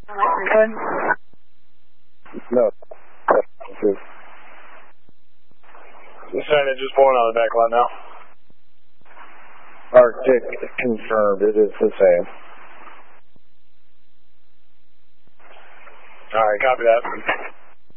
Good. No. Senate just pulling on the back line now. Arctic confirmed. It is the same. All right, copy that.